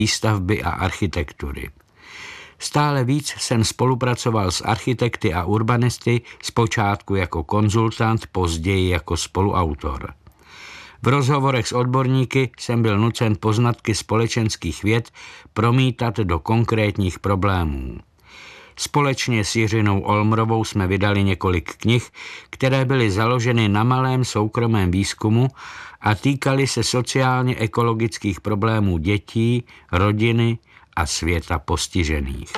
výstavby a architektury. Stále víc jsem spolupracoval s architekty a urbanisty, zpočátku jako konzultant, později jako spoluautor. V rozhovorech s odborníky jsem byl nucen poznatky společenských věd promítat do konkrétních problémů. Společně s Jiřinou Olmrovou jsme vydali několik knih, které byly založeny na malém soukromém výzkumu a týkaly se sociálně-ekologických problémů dětí, rodiny a světa postižených.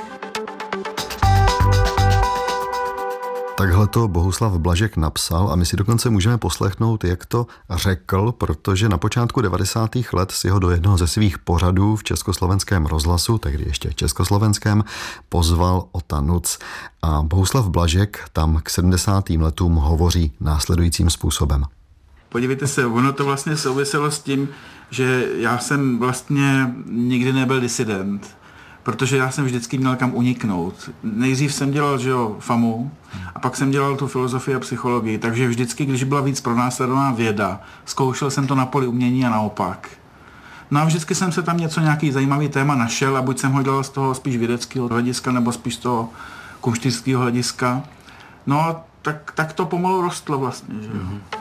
Takhle to Bohuslav Blažek napsal a my si dokonce můžeme poslechnout, jak to řekl, protože na počátku 90. let si ho do jednoho ze svých pořadů v Československém rozhlasu, tehdy ještě Československém, pozval Ota Nuc. A Bohuslav Blažek tam k 70. letům hovoří následujícím způsobem. Podívejte se, ono to vlastně souviselo s tím, že já jsem vlastně nikdy nebyl disident, protože já jsem vždycky měl kam uniknout. Nejdřív jsem dělal, FAMU, a pak jsem dělal tu filozofii a psychologii, takže vždycky, když byla víc pronásledovaná věda, zkoušel jsem to na poli umění a naopak. No a vždycky jsem se tam nějaký zajímavý téma našel a buď jsem ho dělal z toho spíš vědeckého hlediska, nebo spíš z toho kumštýrského hlediska. No a tak to pomalu rostlo vlastně, že jo.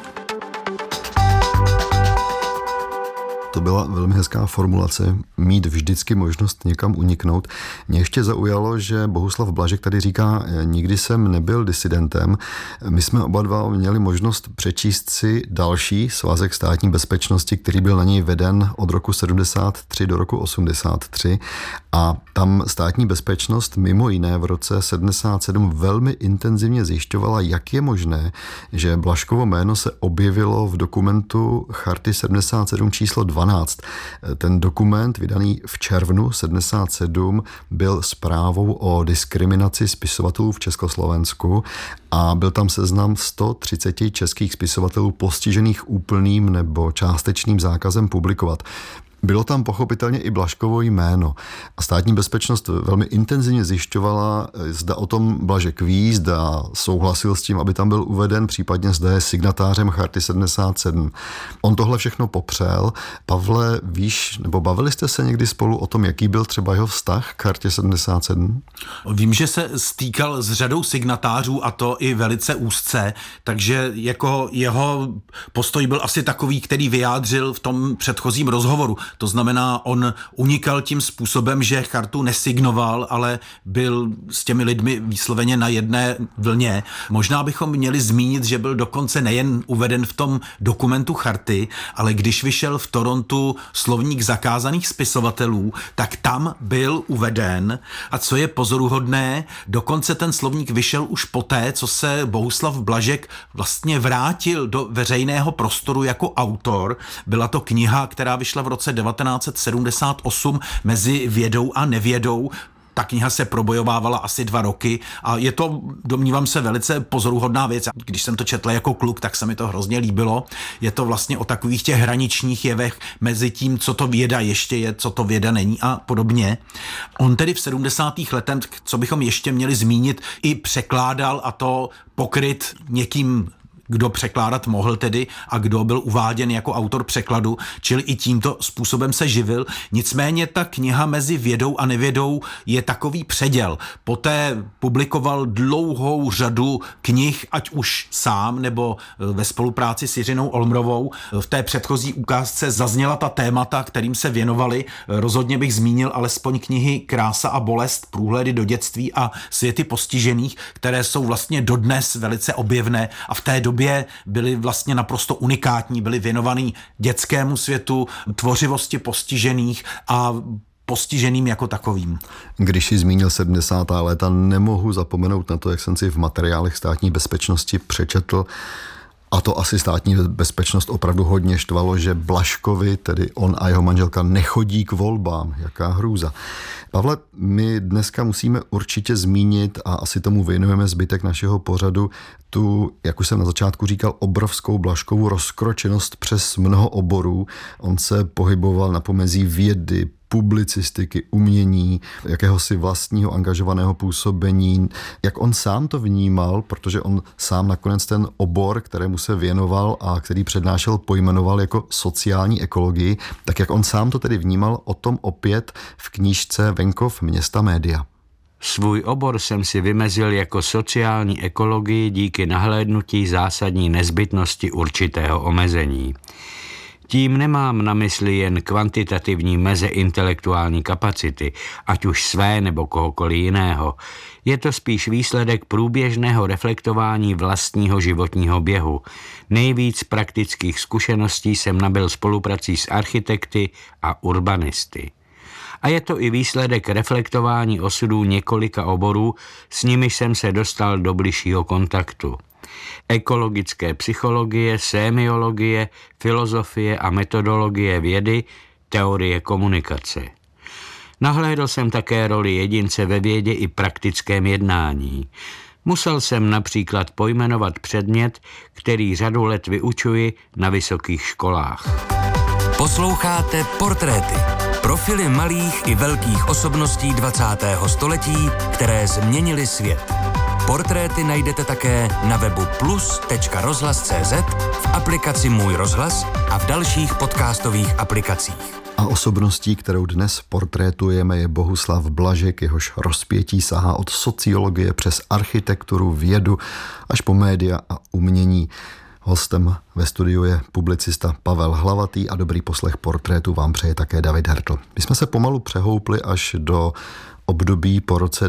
To byla velmi hezká formulace, mít vždycky možnost někam uniknout. Mě ještě zaujalo, že Bohuslav Blažek tady říká, nikdy jsem nebyl disidentem. My jsme oba dva měli možnost přečíst si další svazek státní bezpečnosti, který byl na něj veden od roku 73 do roku 83 a tam státní bezpečnost mimo jiné v roce 77 velmi intenzivně zjišťovala, jak je možné, že Blažkovo jméno se objevilo v dokumentu Charty 77 číslo 12. Ten dokument, vydaný v červnu 77, byl zprávou o diskriminaci spisovatelů v Československu a byl tam seznam 130 českých spisovatelů postižených úplným nebo částečným zákazem publikovat. Bylo tam pochopitelně i Blažkovo jméno. A státní bezpečnost velmi intenzivně zjišťovala, zda o tom Blažek ví, zda souhlasil s tím, aby tam byl uveden, případně zda je signatářem Charty 77. On tohle všechno popřel. Pavle, víš, nebo bavili jste se někdy spolu o tom, jaký byl třeba jeho vztah k Chartě 77? Vím, že se stýkal s řadou signatářů a to i velice úzce, takže jako jeho postoj byl asi takový, který vyjádřil v tom předchozím rozhovoru. To znamená, on unikal tím způsobem, že chartu nesignoval, ale byl s těmi lidmi výsloveně na jedné vlně. Možná bychom měli zmínit, že byl dokonce nejen uveden v tom dokumentu charty, ale když vyšel v Torontu slovník zakázaných spisovatelů, tak tam byl uveden. A co je pozoruhodné, dokonce ten slovník vyšel už poté, co se Bohuslav Blažek vlastně vrátil do veřejného prostoru jako autor. Byla to kniha, která vyšla v roce 1978 mezi vědou a nevědou. Ta kniha se probojovávala asi 2 roky a je to, domnívám se, velice pozoruhodná věc. Když jsem to četl jako kluk, tak se mi to hrozně líbilo. Je to vlastně o takových těch hraničních jevech mezi tím, co to věda ještě je, co to věda není a podobně. On tedy v 70. letech, co bychom ještě měli zmínit, i překládal, a to pokryt někým, kdo překládat mohl tedy a kdo byl uváděn jako autor překladu, čili i tímto způsobem se živil. Nicméně ta kniha mezi vědou a nevědou je takový předěl. Poté publikoval dlouhou řadu knih, ať už sám nebo ve spolupráci s Jiřinou Olmrovou. V té předchozí ukázce zazněla ta témata, kterým se věnovali. Rozhodně bych zmínil alespoň knihy Krása a bolest, průhledy do dětství a světy postižených, které jsou vlastně dodnes velice objevné a v té době byly vlastně naprosto unikátní, byly věnovaný dětskému světu, tvořivosti postižených a postiženým jako takovým. Když si zmínil 70. léta, nemohu zapomenout na to, jak jsem si v materiálech státní bezpečnosti přečetl, a to asi státní bezpečnost opravdu hodně štvalo, že Blažkovi, tedy on a jeho manželka, nechodí k volbám. Jaká hrůza. Pavle, my dneska musíme určitě zmínit, a asi tomu věnujeme zbytek našeho pořadu, tu, jak už jsem na začátku říkal, obrovskou Blažkovu rozkročenost přes mnoho oborů. On se pohyboval na pomezí vědy, publicistiky, umění, jakéhosi vlastního angažovaného působení, jak on sám to vnímal, protože on sám nakonec ten obor, kterému se věnoval a který přednášel, pojmenoval jako sociální ekologii, tak jak on sám to tedy vnímal, o tom opět v knížce Venkov, města, média. Svůj obor jsem si vymezil jako sociální ekologii díky nahlédnutí zásadní nezbytnosti určitého omezení. Tím nemám na mysli jen kvantitativní meze intelektuální kapacity, ať už své nebo kohokoliv jiného. Je to spíš výsledek průběžného reflektování vlastního životního běhu. Nejvíc praktických zkušeností jsem nabyl spoluprací s architekty a urbanisty. A je to i výsledek reflektování osudů několika oborů, s nimiž jsem se dostal do bližšího kontaktu. Ekologické psychologie, sémiologie, filozofie a metodologie vědy, teorie komunikace. Nahlédl jsem také roli jedince ve vědě i praktickém jednání. Musel jsem například pojmenovat předmět, který řadu let vyučuji na vysokých školách. Posloucháte Portréty. Profily malých i velkých osobností 20. století, které změnily svět. Portréty najdete také na webu plus.rozhlas.cz, v aplikaci Můj rozhlas a v dalších podcastových aplikacích. A osobností, kterou dnes portrétujeme, je Bohuslav Blažek, jehož rozpětí sahá od sociologie přes architekturu, vědu až po média a umění. Hostem ve studiu je publicista Pavel Hlavatý a dobrý poslech Portrétu vám přeje také David Hertl. My jsme se pomalu přehoupli až do období po roce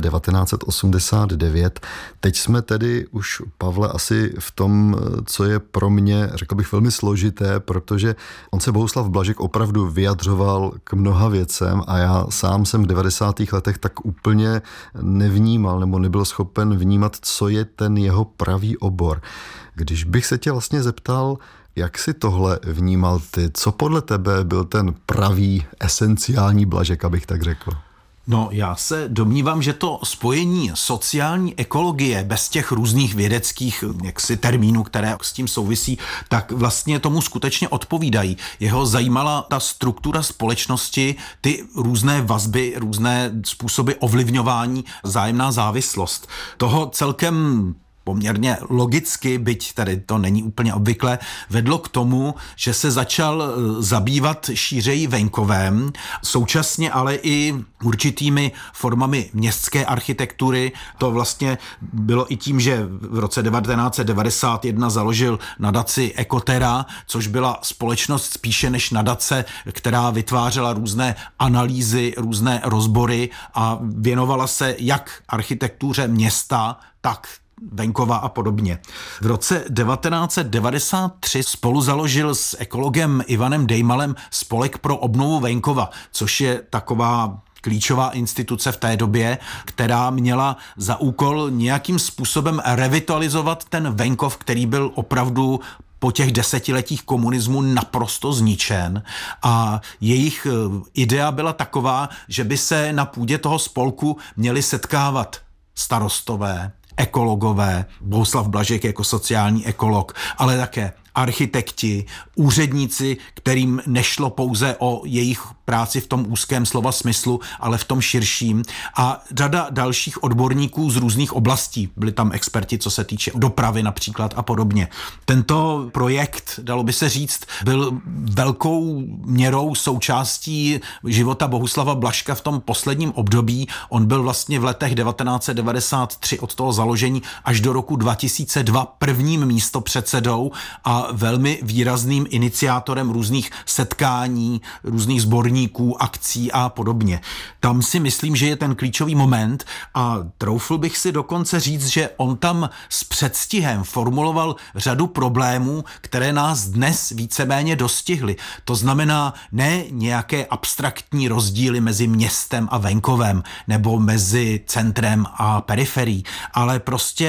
1989. Teď jsme tedy už, Pavle, asi v tom, co je pro mě, řekl bych, velmi složité, protože on se Bohuslav Blažek opravdu vyjadřoval k mnoha věcem a já sám jsem v 90. letech tak úplně nevnímal nebo nebyl schopen vnímat, co je ten jeho pravý obor. Když bych se tě vlastně zeptal, jak jsi tohle vnímal ty? Co podle tebe byl ten pravý, esenciální Blažek, abych tak řekl? No, já se domnívám, že to spojení sociální ekologie bez těch různých vědeckých termínů, které s tím souvisí, tak vlastně tomu skutečně odpovídají. Jeho zajímala ta struktura společnosti, ty různé vazby, různé způsoby ovlivňování, vzájemná závislost. Toho celkem poměrně logicky, byť tady to není úplně obvyklé, vedlo k tomu, že se začal zabývat šířeji venkovem, současně ale i určitými formami městské architektury. To vlastně bylo i tím, že v roce 1991 založil nadaci Ekotera, což byla společnost spíše než nadace, která vytvářela různé analýzy, různé rozbory a věnovala se jak architektuře města, tak venkova a podobně. V roce 1993 spolu založil s ekologem Ivanem Dejmalem Spolek pro obnovu venkova, což je taková klíčová instituce v té době, která měla za úkol nějakým způsobem revitalizovat ten venkov, který byl opravdu po těch desetiletích komunismu naprosto zničen a jejich idea byla taková, že by se na půdě toho spolku měli setkávat starostové, ekologové, Bohuslav Blažek jako sociální ekolog, ale také architekti, úředníci, kterým nešlo pouze o jejich práci v tom úzkém slova smyslu, ale v tom širším a řada dalších odborníků z různých oblastí. Byli tam experti, co se týče dopravy například a podobně. Tento projekt, dalo by se říct, byl velkou měrou součástí života Bohuslava Blažka v tom posledním období. On byl vlastně v letech 1993 od toho založení až do roku 2002 prvním místopředsedou a velmi výrazným iniciátorem různých setkání, různých sborníků, akcí a podobně. Tam si myslím, že je ten klíčový moment a troufl bych si dokonce říct, že on tam s předstihem formuloval řadu problémů, které nás dnes víceméně dostihly. To znamená ne nějaké abstraktní rozdíly mezi městem a venkovem nebo mezi centrem a periferií, ale prostě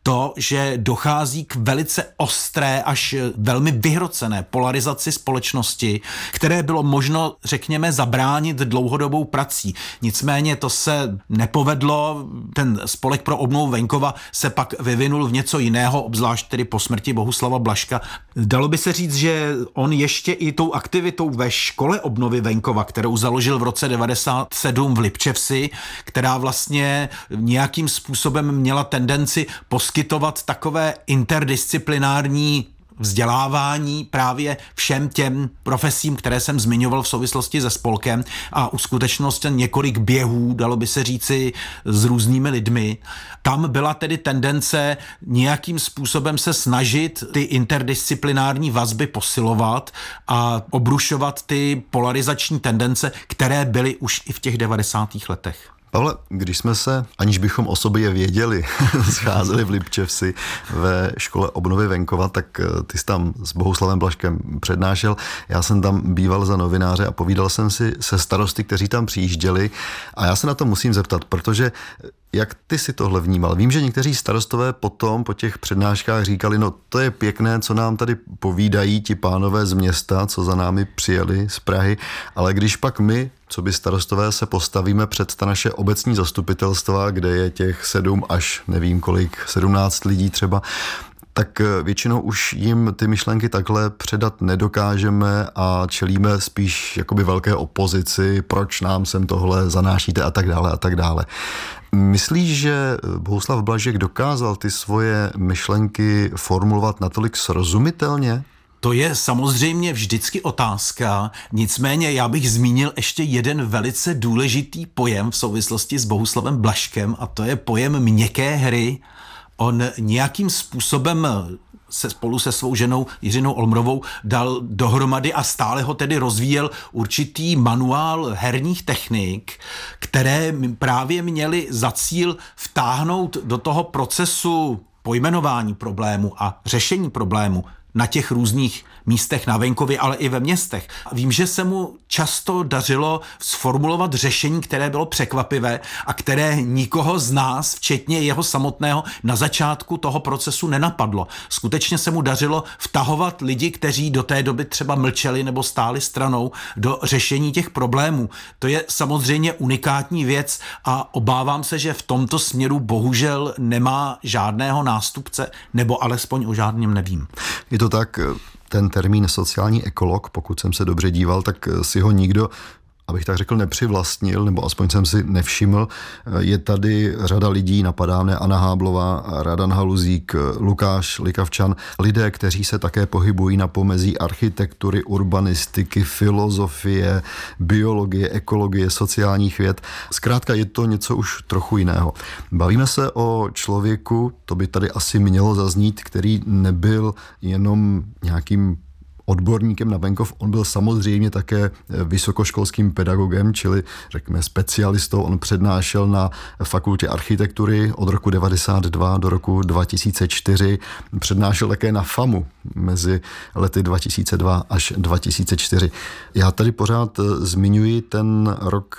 to, že dochází k velice ostré až velmi vyhrocené polarizaci společnosti, které bylo možno, řekněme, zabránit dlouhodobou prací. Nicméně to se nepovedlo, ten Spolek pro obnovu venkova se pak vyvinul v něco jiného, obzvlášť tedy po smrti Bohuslava Blažka. Dalo by se říct, že on ještě i tou aktivitou ve škole obnovy venkova, kterou založil v roce 97 v Lipčevsi, která vlastně nějakým způsobem měla tendenci poskytovat takové interdisciplinární vzdělávání právě všem těm profesím, které jsem zmiňoval v souvislosti se spolkem, a uskutečnil několik běhů, dalo by se říci, s různými lidmi. Tam byla tedy tendence nějakým způsobem se snažit ty interdisciplinární vazby posilovat a obrušovat ty polarizační tendence, které byly už i v těch 90. letech. Pavle, když jsme se, aniž bychom o sobě věděli, scházeli v Lipčevsi ve škole obnovy venkova, tak ty jsi tam s Bohuslavem Blažkem přednášel. Já jsem tam býval za novináře a povídal jsem si se starosty, kteří tam přijížděli, a já se na to musím zeptat, protože jak ty si tohle vnímal? Vím, že někteří starostové potom po těch přednáškách říkali, no to je pěkné, co nám tady povídají ti pánové z města, co za námi přijeli z Prahy, ale když pak my, co by starostové, se postavíme před ta naše obecní zastupitelstva, kde je těch 7 až nevím kolik, 17 lidí třeba, tak většinou už jim ty myšlenky takhle předat nedokážeme a čelíme spíš jakoby velké opozici, proč nám sem tohle zanášíte a tak dále a tak dále. Myslíš, že Bohuslav Blažek dokázal ty svoje myšlenky formulovat natolik srozumitelně? To je samozřejmě vždycky otázka, nicméně já bych zmínil ještě jeden velice důležitý pojem v souvislosti s Bohuslavem Blažkem, a to je pojem měkké hry. On nějakým způsobem spolu se svou ženou Jiřinou Olmrovou dal dohromady a stále ho tedy rozvíjel určitý manuál herních technik, které právě měly za cíl vtáhnout do toho procesu pojmenování problému a řešení problému na těch různých místech na venkově, ale i ve městech. Vím, že se mu často dařilo sformulovat řešení, které bylo překvapivé a které nikoho z nás, včetně jeho samotného, na začátku toho procesu nenapadlo. Skutečně se mu dařilo vtahovat lidi, kteří do té doby třeba mlčeli nebo stáli stranou, do řešení těch problémů. To je samozřejmě unikátní věc a obávám se, že v tomto směru bohužel nemá žádného nástupce, nebo alespoň o žádném nevím. Je to tak, ten termín sociální ekolog, pokud jsem se dobře díval, tak si ho nikdo, abych tak řekl, nepřivlastnil, nebo aspoň jsem si nevšiml. Je tady řada lidí, napadá mě Anna Háblová, Radan Haluzík, Lukáš Likavčan, lidé, kteří se také pohybují na pomezí architektury, urbanistiky, filozofie, biologie, ekologie, sociálních věd. Zkrátka je to něco už trochu jiného. Bavíme se o člověku, to by tady asi mělo zaznít, který nebyl jenom nějakým odborníkem na venkov, on byl samozřejmě také vysokoškolským pedagogem, čili řekněme specialistou. On přednášel na fakultě architektury od roku 1992 do roku 2004. Přednášel také na FAMu mezi lety 2002 až 2004. Já tady pořád zmiňuji ten rok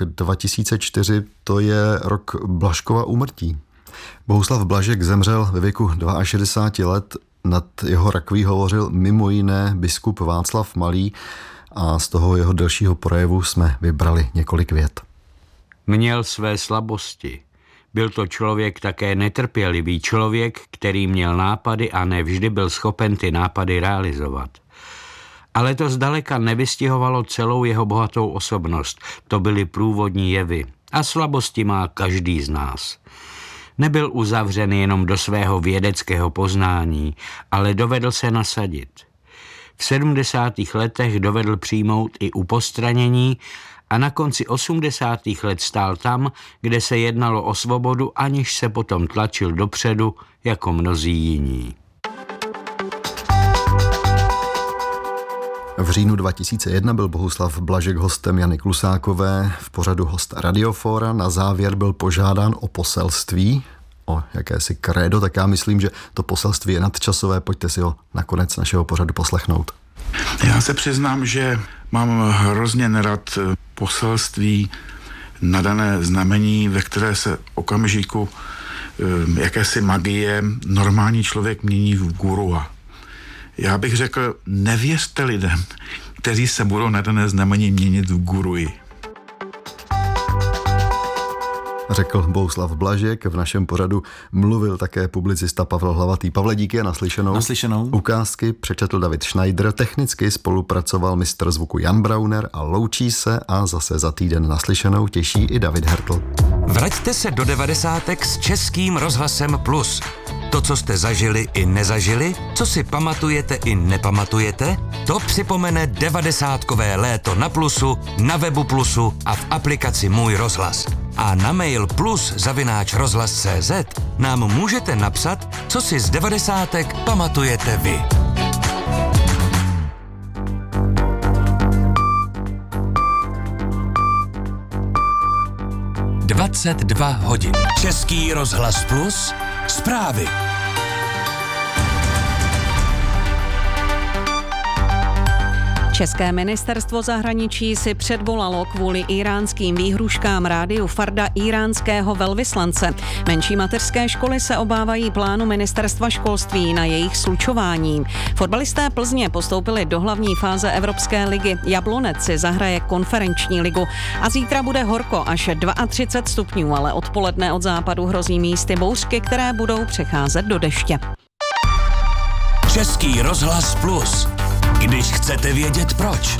2004, to je rok Blažkova úmrtí. Bohuslav Blažek zemřel ve věku 62 let. Nad jeho rakví hovořil mimo jiné biskup Václav Malý a z toho jeho delšího projevu jsme vybrali několik vět. Měl své slabosti. Byl to člověk také netrpělivý, člověk, který měl nápady a nevždy byl schopen ty nápady realizovat. Ale to zdaleka nevystihovalo celou jeho bohatou osobnost. To byly průvodní jevy. A slabosti má každý z nás. Nebyl uzavřen jenom do svého vědeckého poznání, ale dovedl se nasadit. V 70. letech dovedl přijmout i upostranění a na konci 80. let stál tam, kde se jednalo o svobodu, aniž se potom tlačil dopředu jako mnozí jiní. V říjnu 2001 byl Bohuslav Blažek hostem Jany Klusákové v pořadu Host Radiofóra. Na závěr byl požádán o poselství, o jakési krédo, tak já myslím, že to poselství je nadčasové. Pojďte si ho nakonec našeho pořadu poslechnout. Já se přiznám, že mám hrozně nerad poselství nadané znamení, ve které se okamžiku jakési magie normální člověk mění v gurua. Já bych řekl, nevěřte lidem, kteří se budou na dané znamení měnit v guruji. Řekl Bohuslav Blažek. V našem pořadu mluvil také publicista Pavel Hlavatý. Pavle, díky a naslyšenou. Naslyšenou. Ukázky přečetl David Schneider, technicky spolupracoval mistr zvuku Jan Brauner a loučí se a zase za týden naslyšenou těší i David Hertl. Vraťte se do 90. s Českým rozhlasem Plus. To, co jste zažili i nezažili, co si pamatujete i nepamatujete, to připomene 90kové léto na Plusu, na webu Plusu a v aplikaci Můj rozhlas. A na mail plus@rozhlas.cz nám můžete napsat, co si z 90 pamatujete vy. 22 hodin. Český rozhlas Plus, zprávy. České ministerstvo zahraničí si předvolalo kvůli íránským výhruškám rádiu Farda íránského velvyslance. Menší mateřské školy se obávají plánu ministerstva školství na jejich slučování. Fotbalisté Plzně postoupili do hlavní fáze Evropské ligy. Jablonec si zahraje konferenční ligu. A zítra bude horko až 32 stupňů, ale odpoledne od západu hrozí místy bouřky, které budou přecházet do deště. Český rozhlas Plus. Když chcete vědět proč.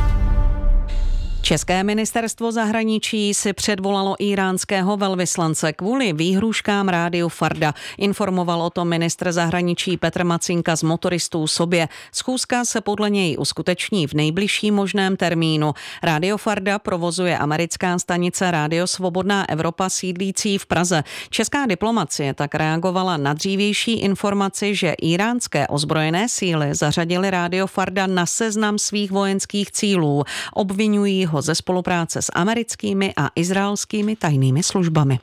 České ministerstvo zahraničí si předvolalo íránského velvyslance kvůli výhruškám rádiu Farda. Informoval o tom ministr zahraničí Petr Macinka z Motoristů Sobě. Schůzka se podle něj uskuteční v nejbližším možném termínu. Rádio Farda provozuje americká stanice Rádio Svobodná Evropa sídlící v Praze. Česká diplomacie tak reagovala na dřívější informaci, že íránské ozbrojené síly zařadily rádio Farda na seznam svých vojenských cílů. Obviňují ho ze spolupráce s americkými a izraelskými tajnými službami.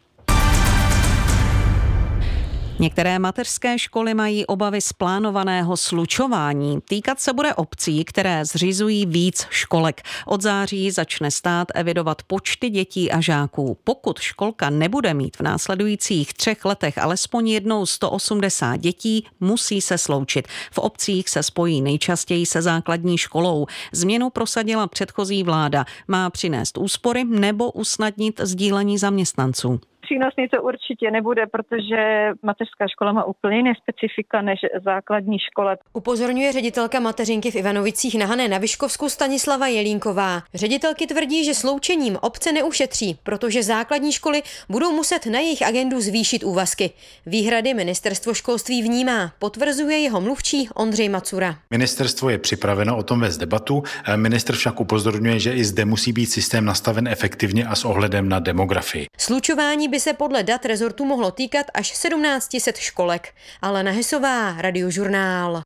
Některé mateřské školy mají obavy z plánovaného slučování. Týkat se bude obcí, které zřizují víc školek. Od září začne stát evidovat počty dětí a žáků. Pokud školka nebude mít v následujících 3 letech alespoň jednou 180 dětí, musí se sloučit. V obcích se spojí nejčastěji se základní školou. Změnu prosadila předchozí vláda. Má přinést úspory nebo usnadnit sdílení zaměstnanců. Přínosný to určitě nebude, protože mateřská škola má úplně jiné specifika než základní škola. Upozorňuje ředitelka mateřinky v Ivanovicích na Hané na Vyškovsku Stanislava Jelínková. Ředitelky tvrdí, že sloučením obce neušetří, protože základní školy budou muset na jejich agendu zvýšit úvazky. Výhrady ministerstvo školství vnímá, potvrzuje jeho mluvčí Ondřej Macura. Ministerstvo je připraveno o tom vést debatu, ministr však upozorňuje, že i zde musí být systém nastaven efektivně a s ohledem na demografii. Slučování by se podle dat rezortu mohlo týkat až 1700 školek. Alena Hesová, Radiožurnál.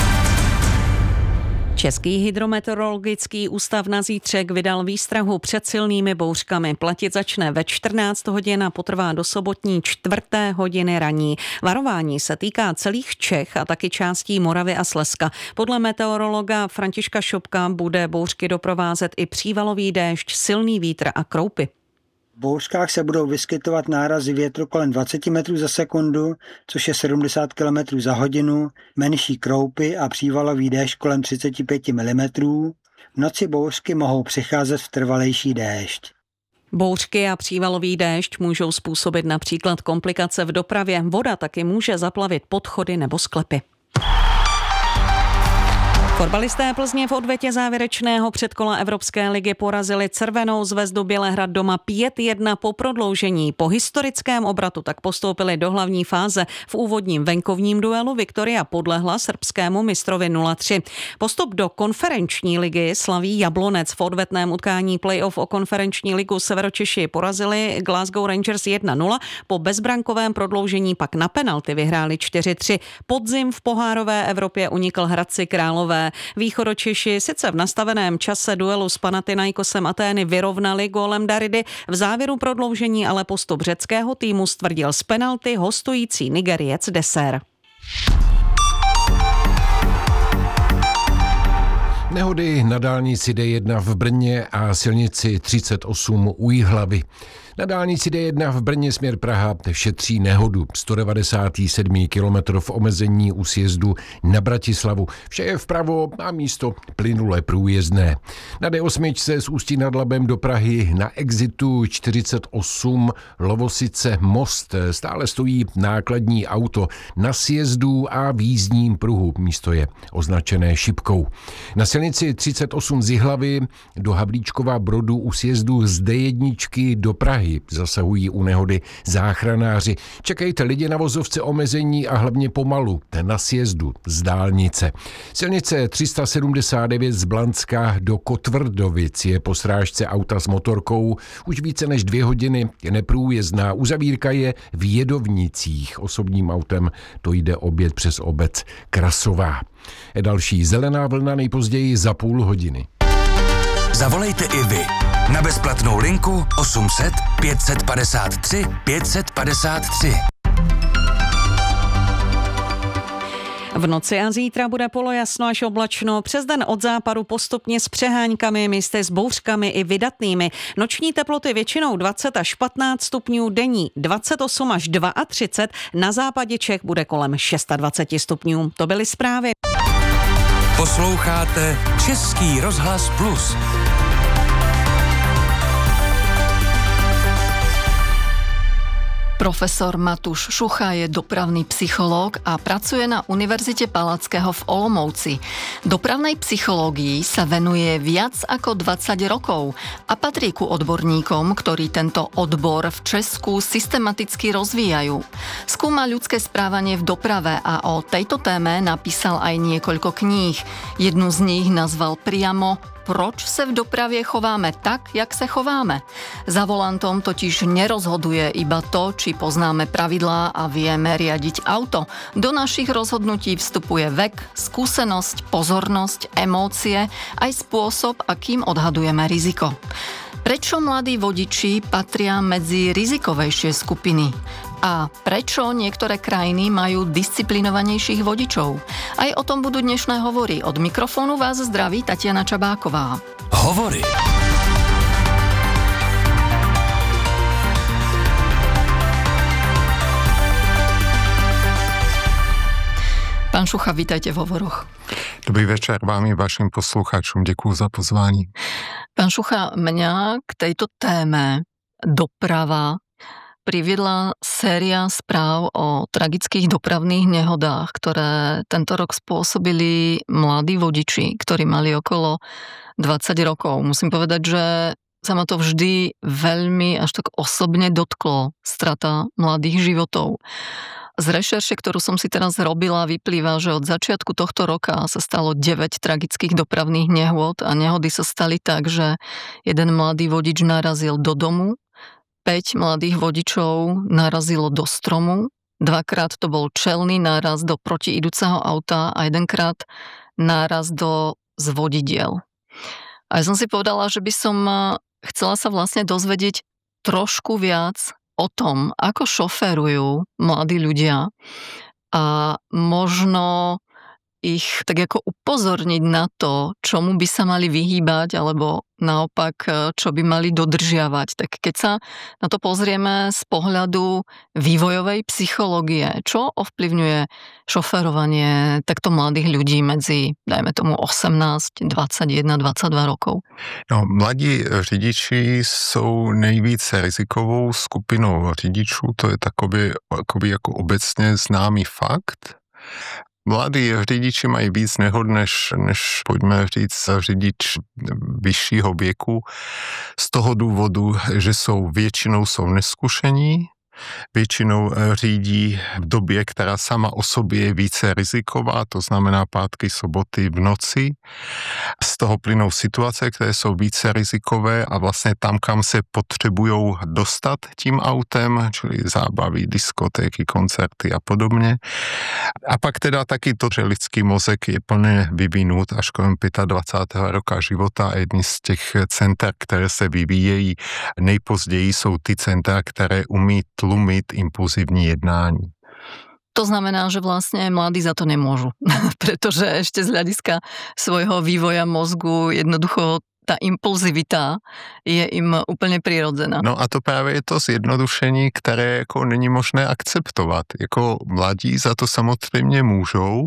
Český hydrometeorologický ústav na zítřek vydal výstrahu před silnými bouřkami. Platit začne ve 14 hodin a potrvá do sobotní 4. hodiny raní. Varování se týká celých Čech a taky částí Moravy a Slezska. Podle meteorologa Františka Šopka bude bouřky doprovázet i přívalový déšť, silný vítr a kroupy. V bouřkách se budou vyskytovat nárazy větru kolem 20 metrů za sekundu, což je 70 km za hodinu, menší kroupy a přívalový déšť kolem 35 mm. V noci bouřky mohou přecházet v trvalejší déšť. Bouřky a přívalový déšť můžou způsobit například komplikace v dopravě. Voda taky může zaplavit podchody nebo sklepy. Fotbalisté Plzně v odvetě závěrečného předkola Evropské ligy porazili Crvenou zvezdu Bělehrad doma 5-1 po prodloužení. Po historickém obratu tak postoupili do hlavní fáze. V úvodním venkovním duelu Viktoria podlehla srbskému mistrovi 0-3. Postup do konferenční ligy slaví Jablonec. V odvetném utkání playoff o konferenční ligu Severočeši porazili Glasgow Rangers 1-0. Po bezbrankovém prodloužení pak na penalty vyhráli 4-3. Podzim v pohárové Evropě unikl Hradci Králové. Východočeši sice v nastaveném čase duelu s Panathinaikosem Atény vyrovnali gólem Daridy, v závěru prodloužení ale postup řeckého týmu stvrdil z penalty hostující Nigeriec Deser. Nehody na dálnici D1 v Brně a silnici 38 u Jihlavy. Na dálnici D1 v Brně směr Praha šetří nehodu. 197 km v omezení u sjezdu na Bratislavu. Vše je vpravo a místo plynule průjezdné. Na D8 z Ústí nad Labem do Prahy na exitu 48 Lovosice Most stále stojí nákladní auto na sjezdu a v jízdním pruhu. Místo je označené šipkou. Na silnici 38 z Jihlavy do Havlíčkova Brodu u sjezdu z D1 do Prahy zasahují u nehody záchranáři. Čekejte lidi na vozovce omezení a hlavně pomalu na sjezdu z dálnice. Silnice 379 z Blanska do Kotvrdovic je po srážce auta s motorkou už více než 2 hodiny neprůjezdná. Uzavírka je v Jedovnicích. Osobním autem to jde obět přes obec Krasová. Další zelená vlna nejpozději za půl hodiny. Zavolejte i vy na bezplatnou linku 800 553 553. V noci a zítra bude polojasno až oblačno, přes den od západu postupně s přeháňkami, místy s bouřkami i vydatnými. Noční teploty většinou 20 až 15 stupňů, denní 28 až 32, na západě Čech bude kolem 26 stupňů. To byly zprávy. Posloucháte Český rozhlas Plus. Profesor Matúš Šucha je dopravný psychológ a pracuje na Univerzite Palackého v Olomouci. Dopravnej psychológii sa venuje viac ako 20 rokov a patrí ku odborníkom, ktorí tento odbor v Česku systematicky rozvíjajú. Skúma ľudské správanie v doprave a o tejto téme napísal aj niekoľko kníh. Jednu z nich nazval priamo Proč se v dopravě chováme tak, jak se chováme? Za volantom totiž nerozhoduje iba to, či poznáme pravidlá a vieme riadiť auto. Do našich rozhodnutí vstupuje vek, skúsenosť, pozornosť, emócie, aj spôsob, akým odhadujeme riziko. Prečo mladí vodiči patria medzi rizikovejšie skupiny? A prečo niektoré krajiny majú disciplinovanejších vodičov? Aj o tom budú dnešné hovory. Od mikrofónu vás zdraví Tatiana Čabáková. Hovory. Pán Šucha, vítajte v hovoroch. Dobrý večer vám i vašim posluchačům. Děkuji za pozvání. Pán Šucha, mňa k tejto téme doprava priviedla séria správ o tragických dopravných nehodách, ktoré tento rok spôsobili mladí vodiči, ktorí mali okolo 20 rokov. Musím povedať, že sa ma to vždy veľmi až tak osobne dotklo, strata mladých životov. Z rešerše, ktorú som si teraz robila, vyplýva, že od začiatku tohto roka sa stalo 9 tragických dopravných nehôd a nehody sa stali tak, že jeden mladý vodič narazil do domu, 5 mladých vodičov narazilo do stromu, 2-krát to bol čelný náraz do protiidúceho auta a 1-krát náraz do zvodidiel. A ja som si povedala, že by som chcela sa vlastne dozvedieť trošku viac o tom, ako šoférujú mladí ľudia a možno ich tak ako upozorniť na to, čomu by sa mali vyhýbať, alebo naopak, čo by mali dodržiavať. Tak keď sa na to pozrieme z pohľadu vývojovej psychológie, čo ovplyvňuje šoférovanie takto mladých ľudí medzi, dajme tomu, 18, 21, 22 rokov? No, mladí řidiči jsou nejvíce rizikovou skupinou řidičů, to je takový jako obecně známý fakt. Mladí řidiči mají víc nehod než pojďme říct řidič vyššího věku z toho důvodu, že většinou jsou neskušení, většinou řídí v době, která sama o sobě je více riziková, to znamená pátky, soboty v noci. Z toho plynou situace, které jsou více rizikové a vlastně tam, kam se potřebujou dostat tím autem, čili zábavy, diskotéky, koncerty a podobně. A pak teda taky to, že lidský mozek je plně vyvinut až kolem 25. roka života a jedni z těch center, které se vyvíjejí nejpozději, jsou ty centra, které umí tlumit impulzivní jednání. To znamená, že vlastne mladí za to nemôžu, pretože ešte z hľadiska svojho vývoja mozgu jednoducho ta impulzivita je im úplně přirozená. No a to právě je to zjednodušení, které jako není možné akceptovat. Jako mladí za to samozřejmě můžou,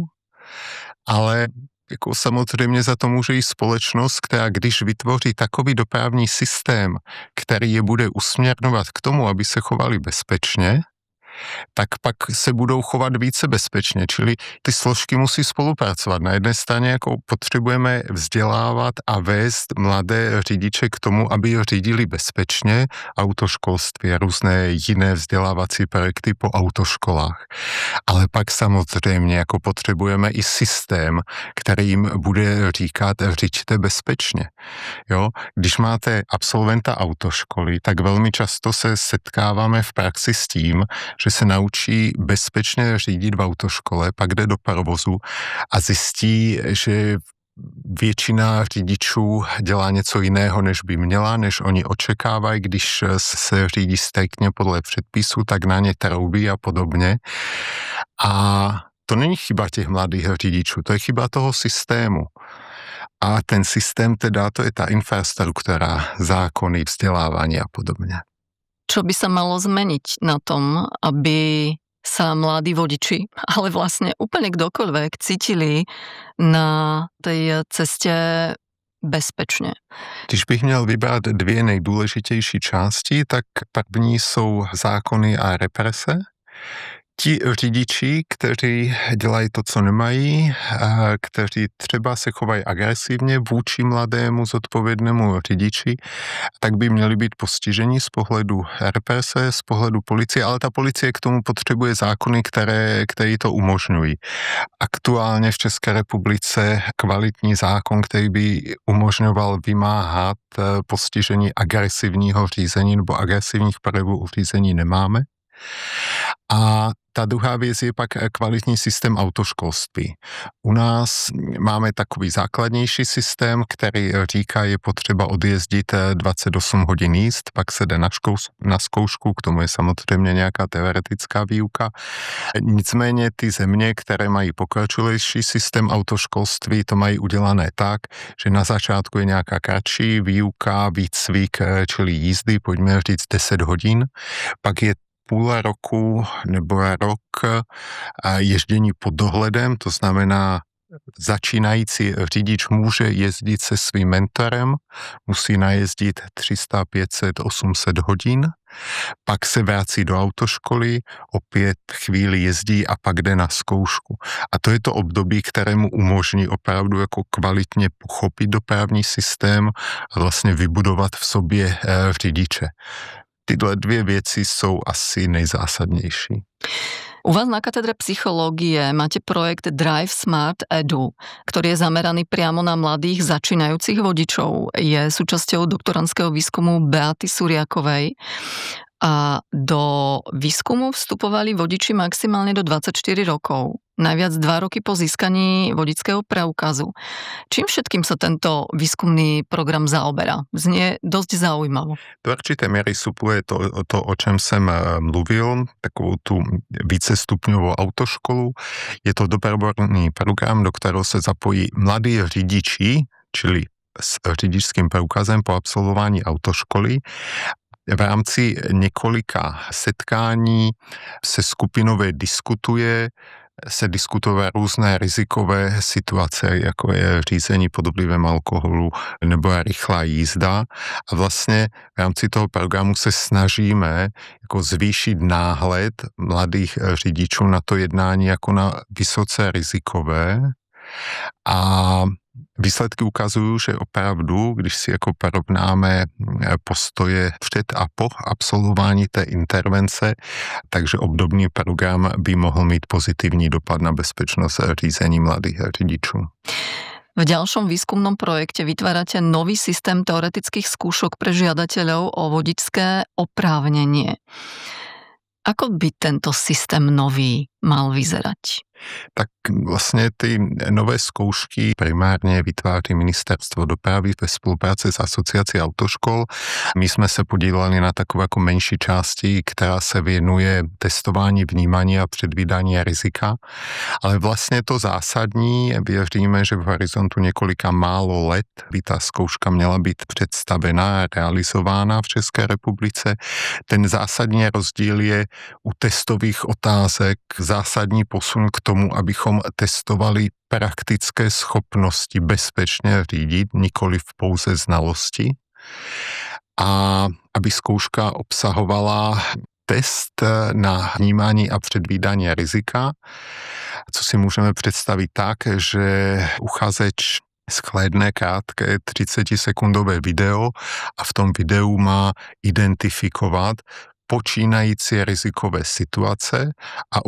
ale jako samozřejmě za to může i společnost, která když vytvoří takový dopravní systém, který je bude usměrňovat k tomu, aby se chovali bezpečně, tak pak se budou chovat více bezpečně. Čili ty složky musí spolupracovat. Na jedné straně jako potřebujeme vzdělávat a vést mladé řidiče k tomu, aby řídili bezpečně, autoškolství a různé jiné vzdělávací projekty po autoškolách. Ale pak samozřejmě jako potřebujeme i systém, který jim bude říkat řiďte bezpečně. Jo? Když máte absolventa autoškoly, tak velmi často se setkáváme v praxi s tím, že se naučí bezpečně řídit v autoškole, pak jde do provozu a zjistí, že většina řidičů dělá něco jiného, než by měla, než oni očekávají, když se řídí striktně podle předpisů, tak na ně troubí a podobně. A to není chyba těch mladých řidičů, to je chyba toho systému. A ten systém teda, to je ta infrastruktura, zákony, vzdělávání a podobně. Čo by sa malo zmeniť na tom, aby sa mladí vodiči, ale vlastne úplne kdokoľvek cítili na tej ceste bezpečně? Když bych měl vybrat dvě nejdůležitější části, tak první jsou zákony a represe. Ti řidiči, kteří dělají to, co nemají, kteří třeba se chovají agresivně vůči mladému zodpovědnému řidiči, tak by měli být postiženi z pohledu represe, z pohledu policie, ale ta policie k tomu potřebuje zákony, které to umožňují. Aktuálně v České republice kvalitní zákon, který by umožňoval vymáhat postižení agresivního řízení nebo agresivních projevů u řízení nemáme. A ta druhá věc je pak kvalitní systém autoškolství. U nás máme takový základnější systém, který říká, je potřeba odjezdit 28 hodin jízd, pak se jde na zkoušku, k tomu je samozřejmě nějaká teoretická výuka. Nicméně ty země, které mají pokročilejší systém autoškolství, to mají udělané tak, že na začátku je nějaká kratší výuka, výcvik, čili jízdy, pojďme říct 10 hodin, pak je půl roku nebo rok ježdění pod dohledem, to znamená začínající řidič může jezdit se svým mentorem, musí najezdit 300, 500, 800 hodin, pak se vrací do autoškoly, opět chvíli jezdí a pak jde na zkoušku. A to je to období, kterému umožní opravdu jako kvalitně pochopit dopravní systém a vlastně vybudovat v sobě řidiče. Tyhle dvě věci jsou asi nejzásadnější. U vás na katedre psychológie máte projekt Drive Smart Edu, ktorý je zameraný priamo na mladých začínajúcich vodičov. Je súčasťou doktorandského výskumu Beaty Suriakovej. A do výskumu vstupovali vodiči maximálne do 24 rokov. Najviac 2 roky po získaní vodického preukazu. Čím všetkým sa tento výskumný program zaoberá? Znie dosť zaujímavo. Do určité míry supluje to, o čem jsem mluvil, takovou tu vícestupňovou autoškolu. Je to dobrovolný program, do kterého se zapojí mladí řidiči, čili s řidičským preukazem po absolvování autoškoly. V rámci několika setkání se skupinově se diskutuje různé rizikové situace, jako je řízení pod vlivem alkoholu nebo rychlá jízda. A vlastně v rámci toho programu se snažíme jako zvýšit náhled mladých řidičů na to jednání jako na vysoce rizikové. A výsledky ukazují, že opravdu, když si jako porovnáme postoje před a po absolvování té intervence, takže obdobný program by mohl mít pozitivní dopad na bezpečnost řízení mladých řidičů. V ďalšom výskumnom projekte vytvárate nový systém teoretických skúšok pre žiadateľov o vodičské oprávnenie. Ako by tento systém nový mal vyzerať? Tak vlastně ty nové zkoušky primárně vytváří Ministerstvo dopravy ve spolupráci s Asociací autoškol. My jsme se podíleli na takové jako menší části, která se věnuje testování vnímání a předvídání rizika. Ale vlastně to zásadní, věříme, že v horizontu několika málo let by ta zkouška měla být představená a realizována v České republice. Ten zásadní rozdíl je u testových otázek zásadní posun k tomu, abychom testovali praktické schopnosti bezpečně řídit, nikoli pouze znalosti. A aby zkouška obsahovala test na vnímání a předvídání rizika, co si můžeme představit tak, že uchazeč shlédne krátké 30-sekundové video a v tom videu má identifikovat počínající rizikové situace a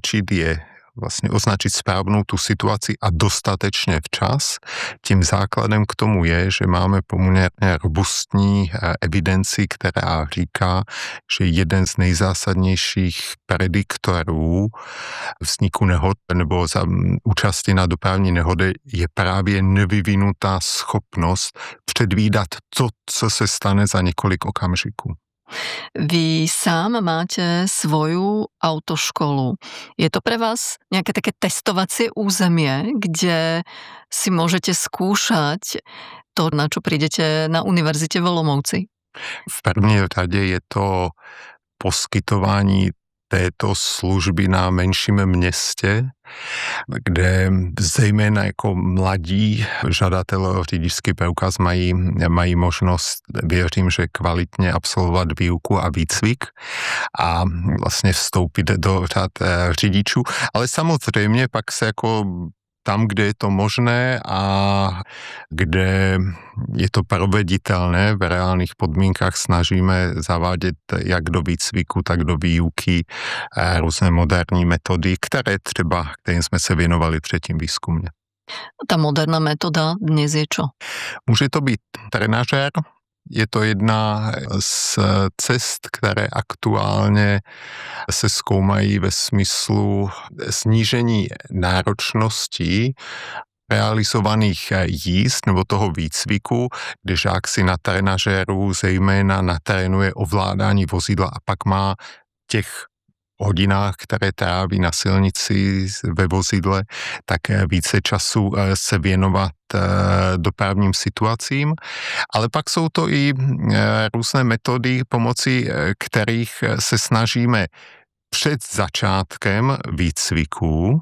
označit správnou tu situaci a dostatečně včas. Tím základem k tomu je, že máme poměrně robustní evidenci, která říká, že jeden z nejzásadnějších prediktorů vzniku nehod nebo za účasti na dopravní nehodě je právě nevyvinutá schopnost předvídat to, co se stane za několik okamžiků. Vy sám máte svoju autoškolu. Je to pre vás nejaké také testovacie územie, kde si môžete skúšať to, na čo prídete na univerzite v Olomouci? V první řadě je to poskytování této služby na menším městě, kde zejména jako mladí žadatelé o řidičský preukaz mají možnost, věřím, že kvalitně absolvovat výuku a výcvik a vlastně vstoupit do řad řidičů. Ale samozřejmě pak se jako tam, kde je to možné a kde je to proveditelné v reálných podmínkách, snažíme zavádět jak do výcviku, tak do výuky různé moderní metody, kterým jsme se věnovali předtím výzkumně. Ta moderná metoda dnes je čo? Může to být trenažér. Je to jedna z cest, které aktuálně se zkoumají ve smyslu snížení náročností realizovaných jízd nebo toho výcviku, kde žák si na trenažéru zejména natrénuje ovládání vozidla a pak má těch hodinách, které tráví na silnici ve vozidle, tak více času se věnovat dopravním situacím. Ale pak jsou to i různé metody, pomocí kterých se snažíme před začátkem výcviku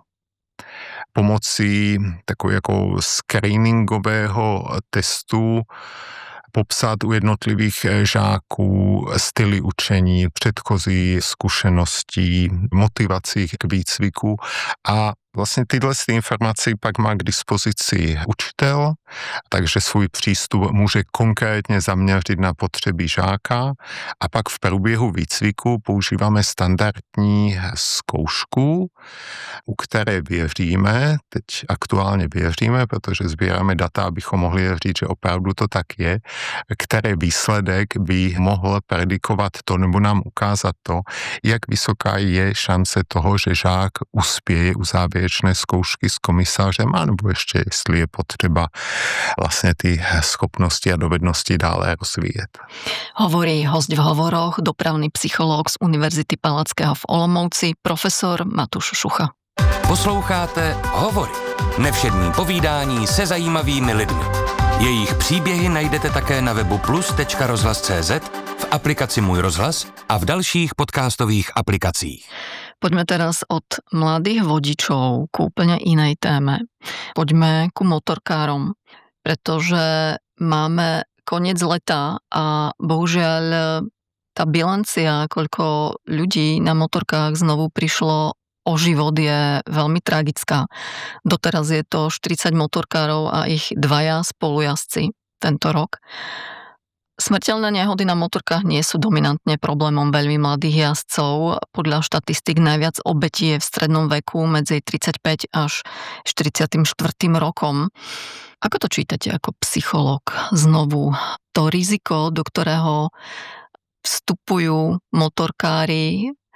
pomocí takového jako screeningového testu popsat u jednotlivých žáků styly učení, předchozí zkušeností, motivací k výcviku a vlastně tyhle informace pak má k dispozici učitel, takže svůj přístup může konkrétně zaměřit na potřeby žáka a pak v průběhu výcviku používáme standardní zkoušku, u které věříme, teď aktuálně věříme, protože sbíráme data, abychom mohli říct, že opravdu to tak je, který výsledek by mohl predikovat to nebo nám ukázat to, jak vysoká je šance toho, že žák uspěje u závěrečné zkoušky s komisařem, anebo ještě jestli je potřeba vlastně ty schopnosti a dovednosti dále rozvíjet. Hovorí host v hovoroch, dopravný psychológ z Univerzity Palackého v Olomouci, profesor Matúš Šucha. Posloucháte Hovory. Nevšední povídání se zajímavými lidmi. Jejich příběhy najdete také na webu plus.rozhlas.cz, v aplikaci Můj rozhlas a v dalších podcastových aplikacích. Poďme teraz od mladých vodičov k úplne inej téme. Poďme ku motorkárom, pretože máme koniec leta a bohužiaľ tá bilancia, koľko ľudí na motorkách znovu prišlo o život, je veľmi tragická. Doteraz je to 40 motorkárov a ich 2 spolujazdci tento rok. Smrteľné nehody na motorkách nie sú dominantne problémom veľmi mladých jazdcov. Podľa štatistik najviac obetí je v strednom veku medzi 35 až 44 rokom. Ako to čítate ako psychológ znovu? To riziko, do ktorého vstupujú motorkári,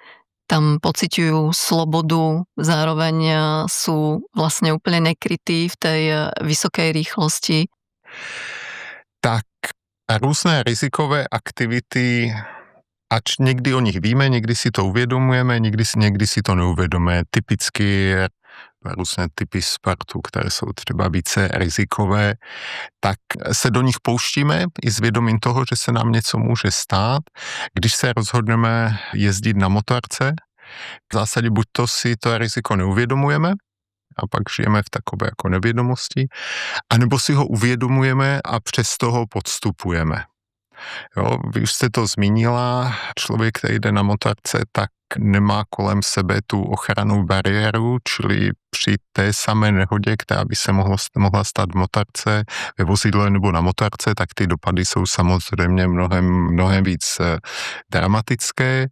tam pociťujú slobodu, zároveň sú vlastne úplne nekrytí v tej vysokej rýchlosti. Tak různé rizikové aktivity, ač někdy o nich víme, někdy si to uvědomujeme, někdy si to neuvědomujeme. Typicky různé typy sportu, které jsou třeba více rizikové, tak se do nich pouštíme i s vědomím toho, že se nám něco může stát. Když se rozhodneme jezdit na motorce, v zásadě buď to si to riziko neuvědomujeme, a pak žijeme v takové jako nevědomosti, anebo si ho uvědomujeme a přes toho podstupujeme. Jo, vy už jste to zmínila, člověk, který jde na motorce, tak nemá kolem sebe tu ochrannou bariéru, čili při té samé nehodě, která by se mohla stát v motorce, ve vozidle nebo na motorce, tak ty dopady jsou samozřejmě mnohem víc dramatické.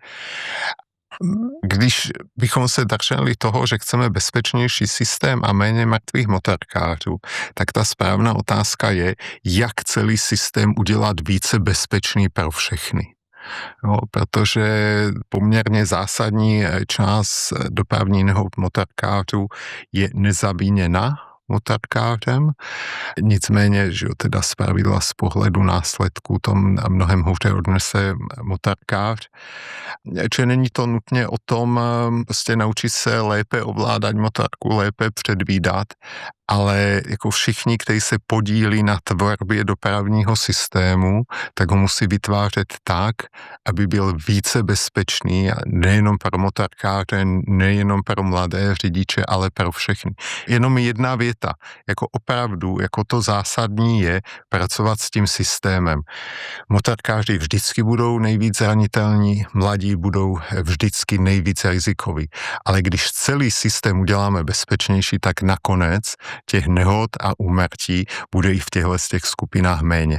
Když bychom se drželi toho, že chceme bezpečnější systém a méně mrtvých motorkářů, tak ta správná otázka je, jak celý systém udělat více bezpečný pro všechny. No, protože poměrně zásadní část dopravní nehod motorkářů je nezaviněna motorkářem. Nicméně, že teda zpravidla z pohledu následků to mnohem hůře odnese motorkář. Čiže není to nutně o tom prostě naučit se lépe ovládat motorku, lépe předvídat, ale jako všichni, kteří se podílí na tvorbě dopravního systému, tak ho musí vytvářet tak, aby byl více bezpečný, nejenom pro motorkáře, nejenom pro mladé řidiče, ale pro všechny. Jenom jedna věta, jako opravdu, jako to zásadní je pracovat s tím systémem. Motorkáři vždycky budou nejvíc zranitelní, mladí budou vždycky nejvíce rizikoví. Ale když celý systém uděláme bezpečnější, tak nakonec těch nehod a úmrtí bude i v těchto skupinách méně.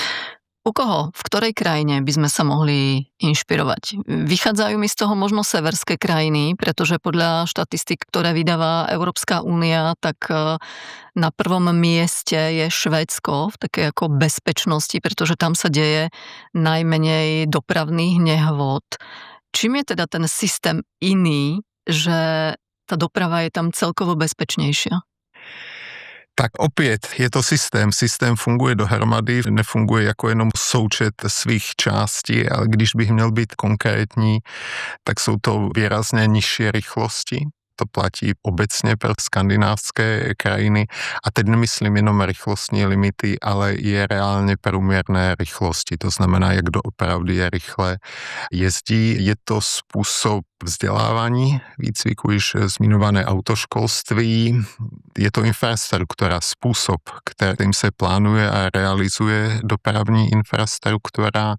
U koho, v ktorej krajine by sme sa mohli inšpirovať? Vychádzajú mi z toho možno severské krajiny, pretože podľa štatistik, ktoré vydáva Európska únia, tak na prvom mieste je Švédsko v takej ako bezpečnosti, pretože tam sa deje najmenej dopravných nehôd. Čím je teda ten systém iný, že tá doprava je tam celkovo bezpečnejšia? Tak opět je to systém. Systém funguje dohromady, nefunguje jako jenom součet svých částí, ale když bych měl být konkrétní, tak jsou to výrazně nižší rychlosti. To platí obecně pro skandinávské krajiny a teď nemyslím jenom rychlostní limity, ale je reálně průměrné rychlosti. To znamená, jak doopravdy je rychle jezdí. Je to způsob vzdělávání, výcviku, již zmiňované autoškolství. Je to infrastruktura, způsob, kterým se plánuje a realizuje dopravní infrastruktura.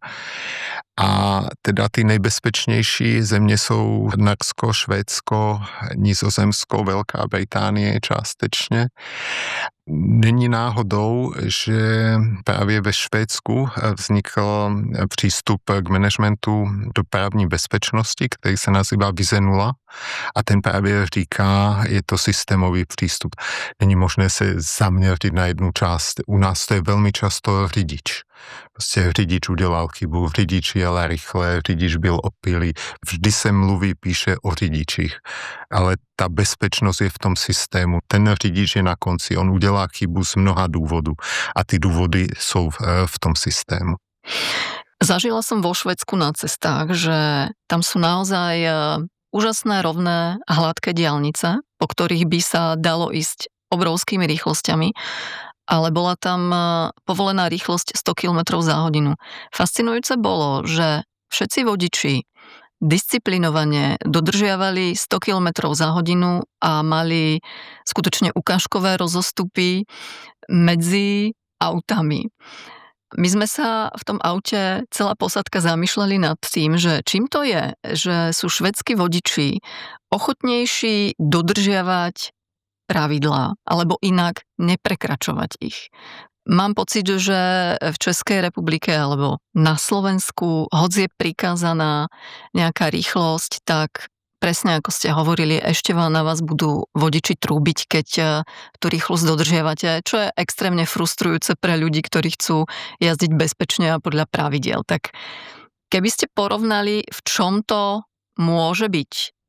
A teda ty nejbezpečnější země jsou Norsko, Švédsko, Nizozemsko, Velká Británie částečně. Není náhodou, že právě ve Švédsku vznikl přístup k managementu dopravní bezpečnosti, který se nazývá Vize 0 a ten právě říká, je to systémový přístup. Není možné se zaměřit na jednu část. U nás to je velmi často řidič. Prostě řidič udělal chybu, řidič jel rychle, řidič byl opilý. Vždy se mluví, píše o řidičích, ale ta bezpečnost je v tom systému. Ten řidič je na konci, on udělá chybu z mnoha důvodů a ty důvody jsou v tom systému. Zažila som vo Švédsku na cestách, že tam sú naozaj úžasné, rovné a hladké diaľnice, po ktorých by sa dalo ísť obrovskými rýchlosťami, ale bola tam povolená rýchlosť 100 km za hodinu. Fascinujúce bolo, že všetci vodiči disciplinovane dodržiavali 100 km za hodinu a mali skutočne ukážkové rozostupy medzi autami. My sme sa v tom aute, celá posádka, zamýšľali nad tým, že čím to je, že sú švédski vodiči ochotnejší dodržiavať pravidlá, alebo inak neprekračovať ich. Mám pocit, že v Českej republike alebo na Slovensku, hoď je prikázaná nejaká rýchlosť, tak presne ako ste hovorili, ešte na vás budú vodiči trúbiť, keď tú rýchlosť dodržiavate, čo je extrémne frustrujúce pre ľudí, ktorí chcú jazdiť bezpečne a podľa pravidiel. Tak keby ste porovnali, v čom to môže byť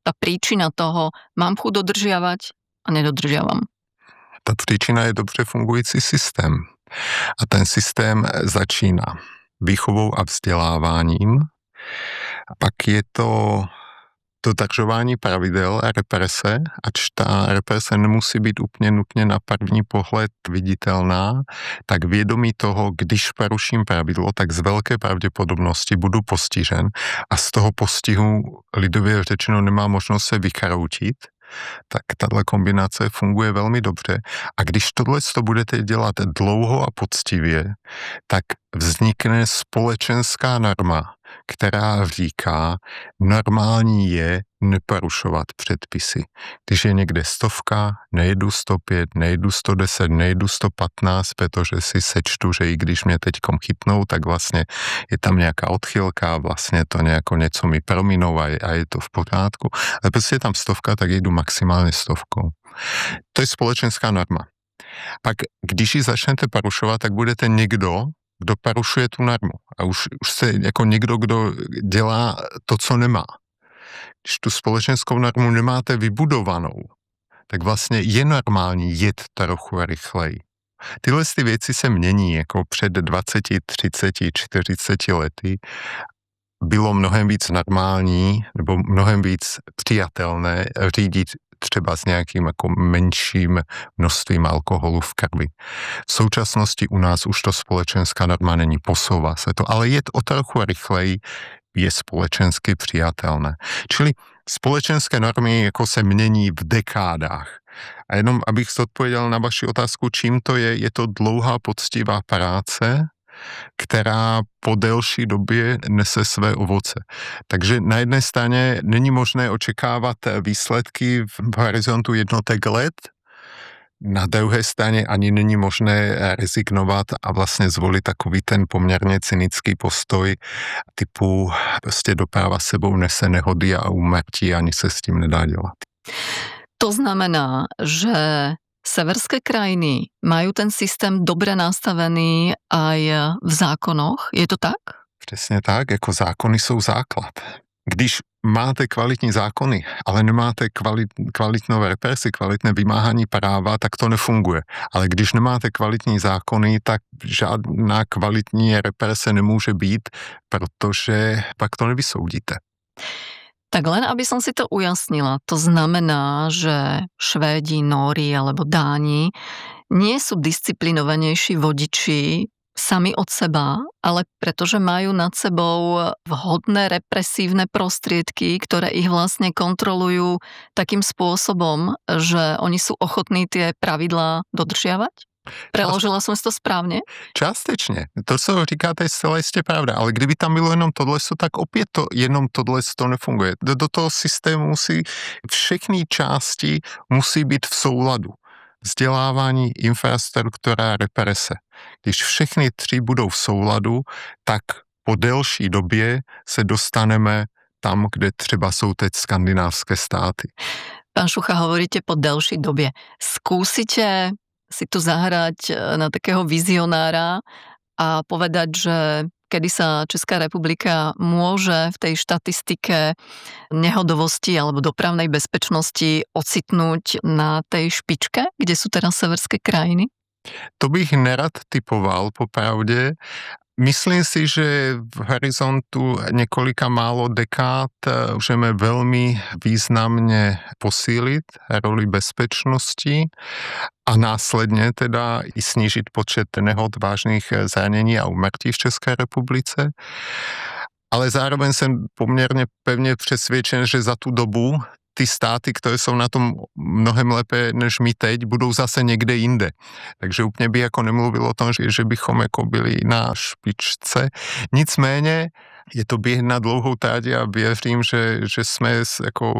tá príčina toho, mám chuť dodržiavať a nedodržiavam? Ta příčina je dobře fungující systém. A ten systém začíná výchovou a vzděláváním. Pak je to dodržování pravidel a represe, ač ta represe nemusí být úplně nutně na první pohled viditelná, tak vědomí toho, když poruším pravidlo, tak z velké pravděpodobnosti budu postižen a z toho postihu lidově řečeno nemá možnost se vykaroutit, tak tato kombinace funguje velmi dobře. A když tohle budete dělat dlouho a poctivě, tak vznikne společenská norma, která říká, normální je neporušovat předpisy. Když je někde 100, nejedu 105, nejedu 110, nejedu 115, protože si sečtu, že i když mě teďkom chytnou, tak vlastně je tam nějaká odchylka, vlastně to nějako něco mi prominou a je to v pořádku. Ale prostě je tam 100, tak jedu maximálně 100. To je společenská norma. Pak, když ji začnete porušovat, tak budete někdo, kdo porušuje tu normu. A už jste jako někdo, kdo dělá to, co nemá. Když tu společenskou normu nemáte vybudovanou, tak vlastně je normální jet trochu rychleji. Tyhle věci se mění, jako před 20, 30, 40 lety bylo mnohem víc normální nebo mnohem víc přijatelné řídit třeba s nějakým jako menším množstvím alkoholu v krvi. V současnosti u nás už to společenská norma není, posouvá se to, ale jet o trochu rychleji je společensky přijatelné. Čili společenské normy jako se mění v dekádách. A jenom abych odpověděl na vaši otázku, čím to je to dlouhá poctivá práce, která po delší době nese své ovoce. Takže na jedné straně není možné očekávat výsledky v horizontu jednotek let, na druhé straně ani není možné rezignovat a vlastně zvolit takový ten poměrně cynický postoj typu prostě doprava sebou nese nehody a úmrtí, ani se s tím nedá dělat. To znamená, že severské krajiny majú ten systém dobre nastavený aj v zákonoch. Je to tak? Přesně tak, jako zákony jsou základ. Když máte kvalitní zákony, ale nemáte kvalitnou represi, kvalitné vymáhání práva, tak to nefunguje. Ale když nemáte kvalitní zákony, tak žádná kvalitní represe nemůže být, protože pak to nevysoudíte. Tak len aby som si to ujasnila, to znamená, že Švédi, Nóri alebo Dáni nie sú disciplinovanejší vodiči sami od seba, ale pretože majú nad sebou vhodné represívne prostriedky, ktoré ich vlastne kontrolujú takým spôsobom, že oni sú ochotní tie pravidlá dodržiavať? Preložila jsem si to správně? Částečně. To, co říkáte, je zcela jistě pravda, ale kdyby tam bylo jenom tohle, tak opět jenom tohle to nefunguje. Do toho systému musí všechny části musí být v souladu. Vzdělávání, infrastruktura, represe. Když všechny tři budou v souladu, tak po delší době se dostaneme tam, kde třeba jsou teď skandinávské státy. Pán Šucha, hovoríte po delší době. Skúsite si tu zahrať na takého vizionára a povedať, že kedy sa Česká republika môže v tej štatistike nehodovosti alebo dopravnej bezpečnosti ocitnúť na tej špičke, kde sú teraz severské krajiny? To bych nerad typoval, popravdě. Myslím si, že v horizontu několika málo dekád můžeme velmi významně posílit roli bezpečnosti a následně teda i snížit počet nehod, vážných zranění a úmrtí v České republice. Ale zároveň jsem poměrně pevně přesvědčen, že za tu dobu ty státy, které jsou na tom mnohem lépe než my teď, budou zase někde jinde. Takže úplně by jako nemluvil o tom, že bychom jako byli na špičce. Nicméně je to běh na dlouhou trať a věřím, že jsme jako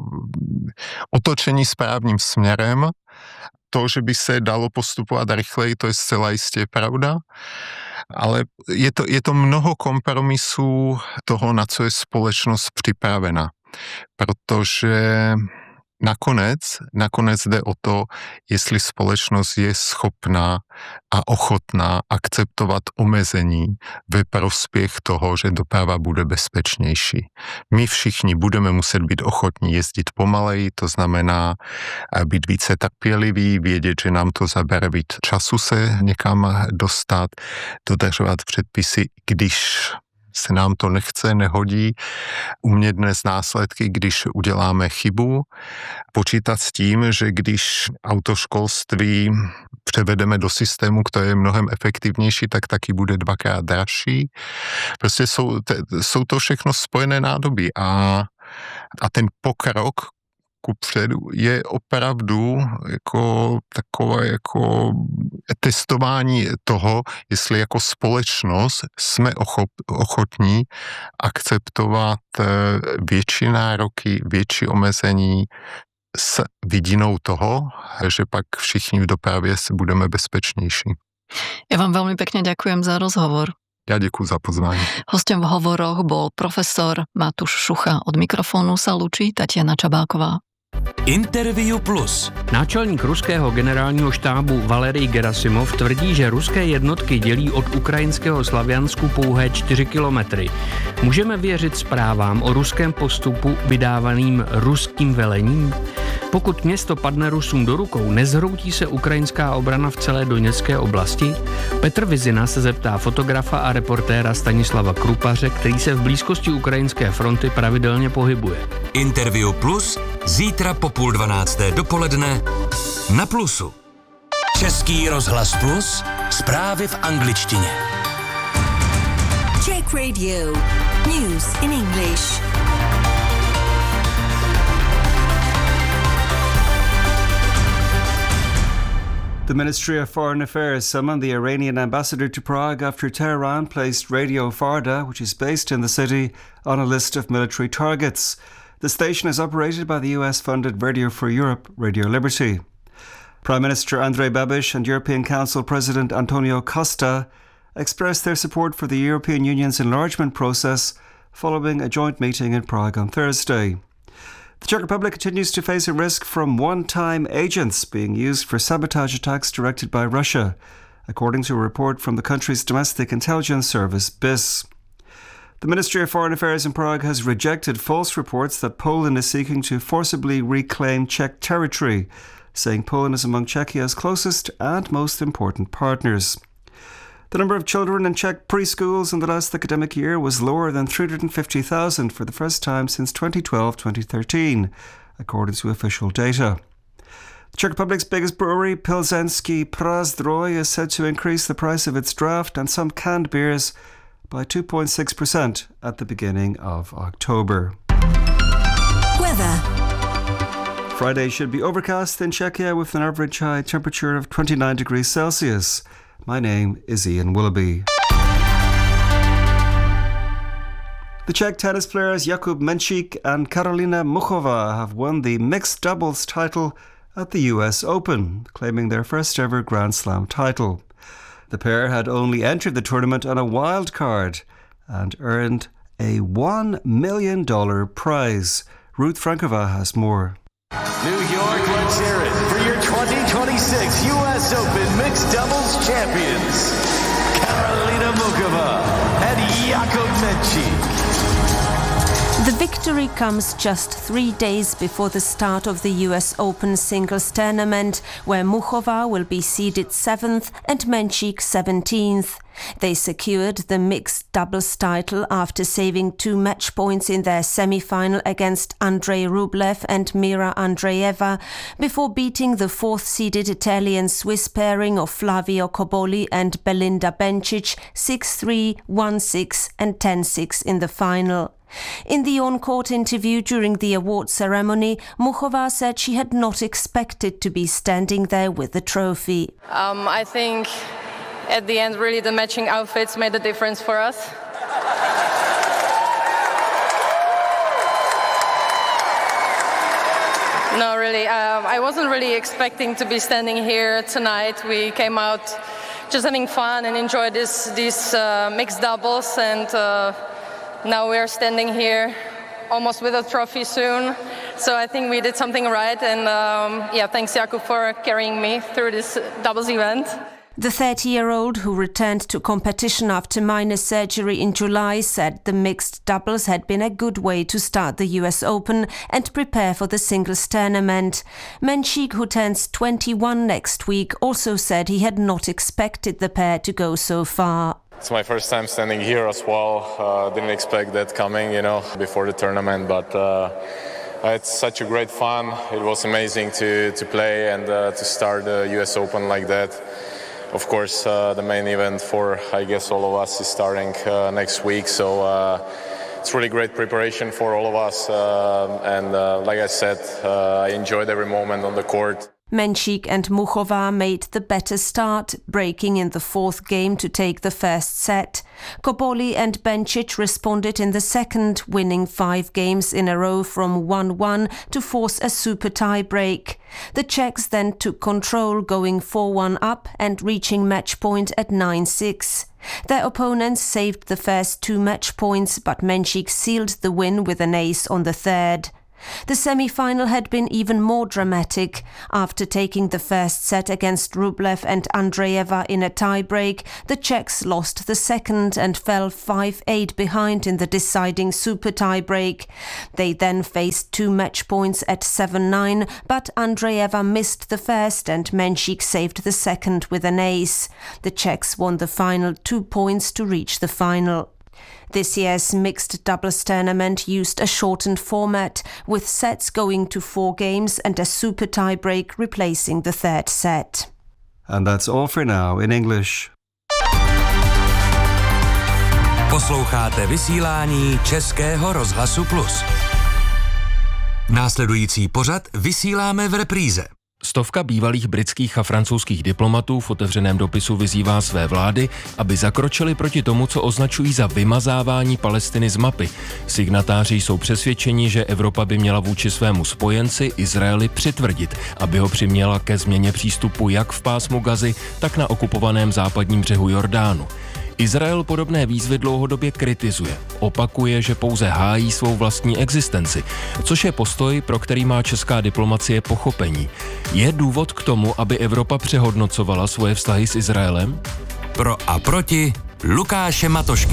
otočení správným směrem. To, že by se dalo postupovat rychleji, to je zcela jistě pravda. Ale je to mnoho kompromisů toho, na co je společnost připravena. Protože nakonec jde o to, jestli společnost je schopná a ochotná akceptovat omezení ve prospěch toho, že doprava bude bezpečnější. My všichni budeme muset být ochotní jezdit pomaleji, to znamená být více trpěliví, vědět, že nám to zabere víc času se někam dostat, dodržovat předpisy, když se nám to nechce, nehodí, umět dnes následky, když uděláme chybu, počítat s tím, že když autoškolství převedeme do systému, který je mnohem efektivnější, tak taky bude 2x dražší. Prostě jsou to všechno spojené nádoby a ten pokrok kupředu je opravdu jako takové jako testování toho, jestli jako společnost jsme ochotní akceptovat větší nároky, větší omezení s vidinou toho, že pak všichni v dopravě budeme bezpečnější. Ja vám veľmi pekne ďakujem za rozhovor. Ja děkuji za pozvání. Hostem v hovoroch bol profesor Matúš Šucha. Od mikrofónu sa lúči Tatiana Čabáková. Interview Plus. Náčelník ruského generálního štábu Valerij Gerasimov tvrdí, že ruské jednotky dělí od ukrajinského Slaviansku pouhé 4 kilometry. Můžeme věřit zprávám o ruském postupu vydávaným ruským velením? Pokud město padne Rusům do rukou, nezhroutí se ukrajinská obrana v celé Doněcké oblasti? Petr Vizina se zeptá fotografa a reportéra Stanislava Krupaře, který se v blízkosti ukrajinské fronty pravidelně pohybuje. Interview Plus zítra po 11:30 dopoledne na Plusu. Český rozhlas Plus, zprávy v angličtině. Czech Radio, news in English. The Ministry of Foreign Affairs summoned the Iranian ambassador to Prague after Tehran placed Radio Farda, which is based in the city, on a list of military targets. The station is operated by the US-funded Radio for Europe, Radio Liberty. Prime Minister Andrej Babiš and European Council President Antonio Costa expressed their support for the European Union's enlargement process following a joint meeting in Prague on Thursday. The Czech Republic continues to face a risk from one-time agents being used for sabotage attacks directed by Russia, according to a report from the country's domestic intelligence service, BIS. The Ministry of Foreign Affairs in Prague has rejected false reports that Poland is seeking to forcibly reclaim Czech territory, saying Poland is among Czechia's closest and most important partners. The number of children in Czech preschools in the last academic year was lower than 350,000 for the first time since 2012-2013, according to official data. The Czech Republic's biggest brewery, Pilzenský Prazdroj, is said to increase the price of its draft and some canned beers by 2.6% at the beginning of October. Weather. Friday should be overcast in Czechia with an average high temperature of 29 degrees Celsius. My name is Ian Willoughby. The Czech tennis players Jakub Menčík and Karolina Muchova have won the mixed doubles title at the US Open, claiming their first ever Grand Slam title. The pair had only entered the tournament on a wild card and earned a $1 million prize. Ruth Frankova has more. New York, let's hear it for your 2026 U.S. Open Mixed Doubles Champions, Karolina Muchova and Jakub Menčík. The victory comes just 3 days before the start of the US Open singles tournament, where Muchova will be seeded 7th and Menčík 17th. They secured the mixed doubles title after saving 2 match points in their semi-final against Andrei Rublev and Mira Andreeva, before beating the 4th-seeded Italian-Swiss pairing of Flavio Cobolli and Belinda Bencic 6-3, 1-6 and 10-6 in the final. In the on-court interview during the award ceremony, Muchova said she had not expected to be standing there with the trophy. I think at the end, really, the matching outfits made a difference for us. No, really, I wasn't really expecting to be standing here tonight. We came out just having fun and enjoyed these mixed doubles, and now we are standing here almost with a trophy soon. So I think we did something right, and thanks Jakub for carrying me through this doubles event. The 30-year-old, who returned to competition after minor surgery in July, said the mixed doubles had been a good way to start the US Open and prepare for the singles tournament. Menchik, who turns 21 next week, also said he had not expected the pair to go so far. It's my first time standing here as well. Didn't expect that coming, before the tournament, but it's such a great fun. It was amazing to play and to start the US Open like that. Of course, the main event for, I guess, all of us is starting next week, so it's really great preparation for all of us. And like I said, I enjoyed every moment on the court. Menchik and Muchova made the better start, breaking in the fourth game to take the first set. Koboli and Bencic responded in the second, winning 5 games in a row from 1-1 to force a super tie break. The Czechs then took control, going 4-1 up and reaching match point at 9-6. Their opponents saved the first 2 match points, but Menchik sealed the win with an ace on the third. The semi-final had been even more dramatic. After taking the first set against Rublev and Andreeva in a tie-break, the Czechs lost the second and fell 5-8 behind in the deciding super tie-break. They then faced 2 match points at 7-9, but Andreeva missed the first and Menchik saved the second with an ace. The Czechs won the final 2 points to reach the final. This year's mixed doubles tournament used a shortened format, with sets going to 4 games and a super tie-break replacing the third set. And that's all for now in English. Posloucháte vysílání Českého rozhlasu Plus. Následující pořad vysíláme v repríze. Stovka bývalých britských a francouzských diplomatů v otevřeném dopisu vyzývá své vlády, aby zakročili proti tomu, co označují za vymazávání Palestiny z mapy. Signatáři jsou přesvědčeni, že Evropa by měla vůči svému spojenci Izraeli přitvrdit, aby ho přiměla ke změně přístupu jak v pásmu Gazy, tak na okupovaném západním břehu Jordánu. Izrael podobné výzvy dlouhodobě kritizuje. Opakuje, že pouze hájí svou vlastní existenci, což je postoj, pro který má česká diplomacie pochopení. Je důvod k tomu, aby Evropa přehodnocovala svoje vztahy s Izraelem? Pro a proti Lukáše Matošky.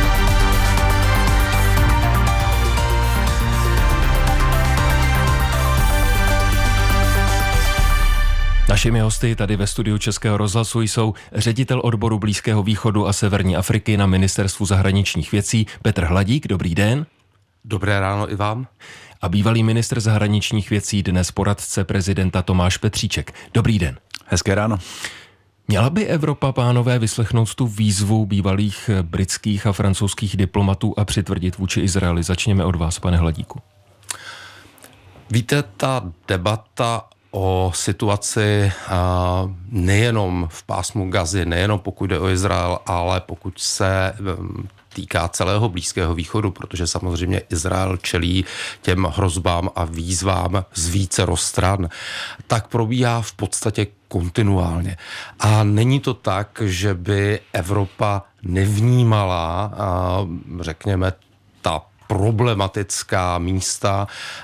Našimi hosty tady ve studiu Českého rozhlasu jsou ředitel odboru Blízkého východu a Severní Afriky na Ministerstvu zahraničních věcí Petr Hladík. Dobrý den. Dobré ráno i vám. A bývalý ministr zahraničních věcí, dnes poradce prezidenta Tomáš Petříček. Dobrý den. Hezké ráno. Měla by Evropa, pánové, vyslechnout tu výzvu bývalých britských a francouzských diplomatů a přitvrdit vůči Izraeli? Začněme od vás, pane Hladíku. Víte, ta debata o situaci nejenom v pásmu Gazy, nejenom pokud jde o Izrael, ale pokud se týká celého Blízkého východu, protože samozřejmě Izrael čelí těm hrozbám a výzvám z vícero stran, tak probíhá v podstatě kontinuálně. A není to tak, že by Evropa nevnímala, řekněme, ta problematická místa,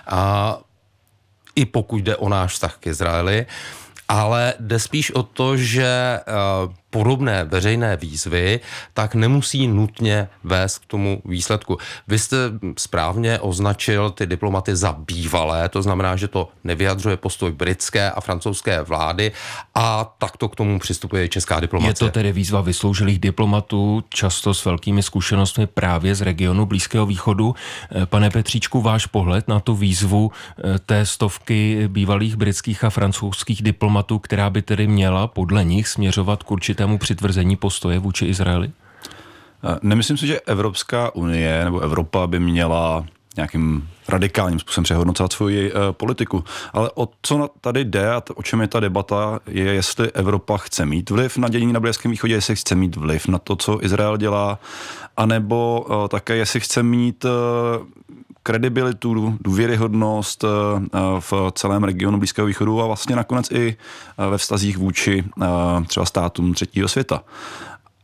i pokud jde o náš vztah k Izraeli, ale jde spíš o to, že podobné veřejné výzvy tak nemusí nutně vést k tomu výsledku. Vy jste správně označil ty diplomaty za bývalé, to znamená, že to nevyjadřuje postoj britské a francouzské vlády a takto k tomu přistupuje česká diplomacie. Je to tedy výzva vysloužilých diplomatů, často s velkými zkušenostmi právě z regionu Blízkého východu. Pane Petříčku, váš pohled na tu výzvu té stovky bývalých britských a francouzských diplomatů, která by tedy měla podle nich směřovat k určitému přitvrzení postoje vůči Izraeli? Nemyslím si, že Evropská unie nebo Evropa by měla nějakým radikálním způsobem přehodnocovat svoji politiku. Ale o co tady jde a o čem je ta debata, je, jestli Evropa chce mít vliv na dění na Blízkém východě, jestli chce mít vliv na to, co Izrael dělá, anebo také jestli chce mít kredibilitu, důvěryhodnost v celém regionu Blízkého východu a vlastně nakonec i ve vztazích vůči třeba státům třetího světa.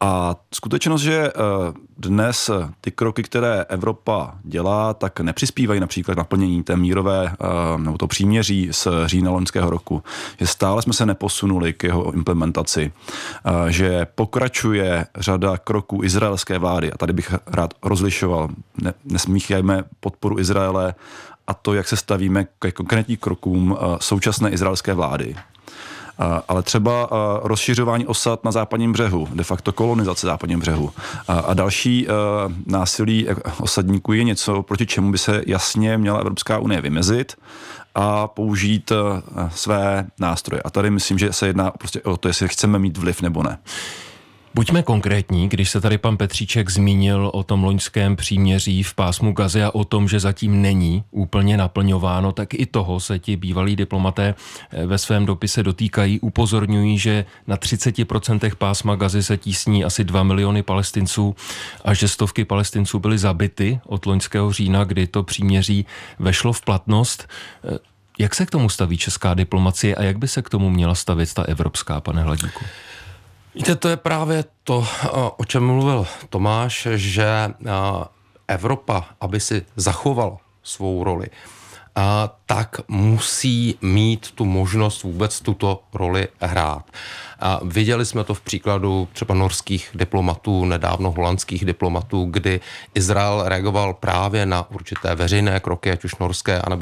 A skutečnost, že dnes ty kroky, které Evropa dělá, tak nepřispívají například naplnění té mírové nebo to příměří z října loňského roku. Že stále jsme se neposunuli k jeho implementaci. Že pokračuje řada kroků izraelské vlády. A tady bych rád rozlišoval. Nesmíchajme podporu Izraele a to, jak se stavíme ke konkrétním krokům současné izraelské vlády. Ale třeba rozšiřování osad na západním břehu, de facto kolonizace západním břehu a další násilí osadníků je něco, proti čemu by se jasně měla Evropská unie vymezit a použít své nástroje. A tady myslím, že se jedná prostě o to, jestli chceme mít vliv nebo ne. Buďme konkrétní, když se tady pan Petříček zmínil o tom loňském příměří v pásmu Gazy a o tom, že zatím není úplně naplňováno, tak i toho se ti bývalí diplomaté ve svém dopise dotýkají. Upozorňují, že na 30% pásma Gazy se tísní asi 2 miliony Palestinců a že stovky Palestinců byly zabity od loňského října, kdy to příměří vešlo v platnost. Jak se k tomu staví česká diplomacie a jak by se k tomu měla stavit ta evropská, pane Hladíku? Víte, to je právě to, o čem mluvil Tomáš, že Evropa, aby si zachovala svou roli, tak musí mít tu možnost vůbec tuto roli hrát. Viděli jsme to v příkladu třeba norských diplomatů, nedávno holandských diplomatů, kdy Izrael reagoval právě na určité veřejné kroky, ať už norské, anebo